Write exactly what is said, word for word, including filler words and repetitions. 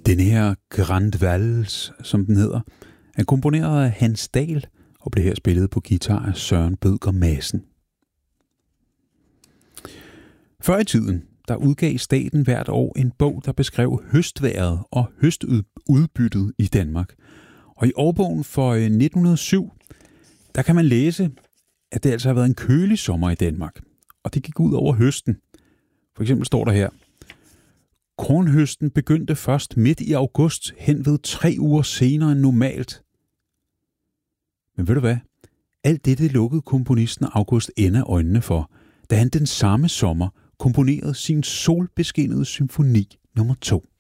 Den her Grand Vals, som den hedder, er komponeret af Hans Dahl og blev her spillet på guitar af Søren Bødker Madsen. Før i tiden, der udgav staten hvert år en bog, der beskrev høstvejret og høstudbyttet i Danmark. Og i årbogen for nitten hundrede og syv, der kan man læse, at det altså har været en kølig sommer i Danmark. Og det gik ud over høsten. For eksempel står der her: kornhøsten begyndte først midt i august, hen ved tre uger senere end normalt. Men ved du hvad? Alt dette lukkede komponisten August Enna øjnene for, da han den samme sommer komponerede sin solbeskinnede symfoni nummer to.